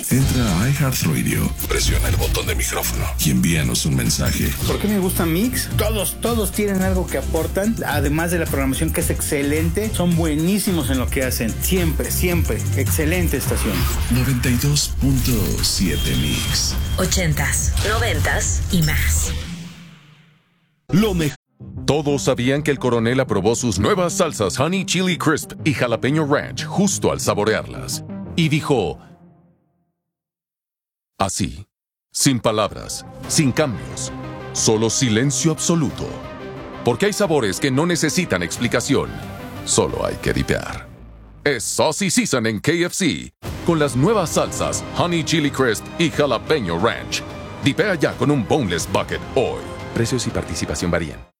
Entra a iHeartRadio, presiona el botón de micrófono y envíanos un mensaje. ¿Por qué me gusta Mix? Todos tienen algo que aportan, además de la programación que es excelente, son buenísimos en lo que hacen. Siempre, excelente estación. 92.7 Mix. 80s, 90s y más. Lo mejor. Todos sabían que el coronel aprobó sus nuevas salsas Honey Chili Crisp y Jalapeño Ranch justo al saborearlas. Y dijo... así, sin palabras, sin cambios, solo silencio absoluto. Porque hay sabores que no necesitan explicación, solo hay que dipear. Es Saucy Season en KFC, con las nuevas salsas Honey Chili Crisp y Jalapeño Ranch. Dipea ya con un Boneless Bucket hoy. Precios y participación varían.